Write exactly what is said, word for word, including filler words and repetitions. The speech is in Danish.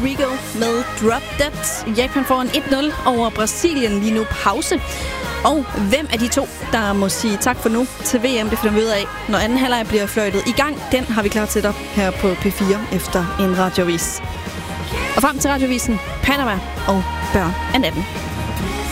Rodrigo med Drop Dead. Japan får en et nul over Brasilien, lige nu pause. Og hvem er de to, der må sige tak for nu til V M? Det finder vi ud af, når anden halvleg bliver fløjtet i gang. Den har vi klar til dig her på P fire efter en radiovis. Og frem til radiovisen, Panama og Børn af natten.